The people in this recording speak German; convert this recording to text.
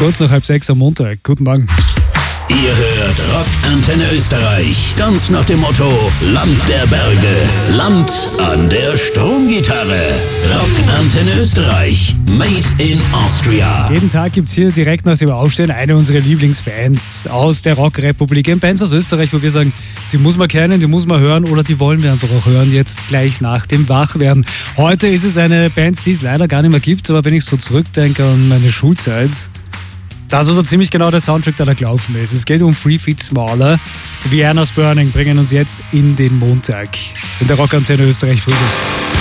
Kurz nach 5:30 am Montag. Guten Morgen. Ihr hört Rock Antenne Österreich. Ganz nach dem Motto: Land der Berge, Land an der Stromgitarre. Rock Antenne Österreich. Made in Austria. Jeden Tag gibt es hier direkt nach dem Aufstehen eine unserer Lieblingsbands aus der Rockrepublik. Bands aus Österreich, wo wir sagen, die muss man kennen, die muss man hören oder die wollen wir einfach auch hören, jetzt gleich nach dem Wachwerden. Heute ist es eine Band, die es leider gar nicht mehr gibt, aber wenn ich so zurückdenke an meine Schulzeit, das ist so ziemlich genau der Soundtrack, der da gelaufen ist. Es geht um 3 Feet Smaller. Vienna's Burning bringen uns jetzt in den Montag in der Rock Antenne Österreich Frühschicht.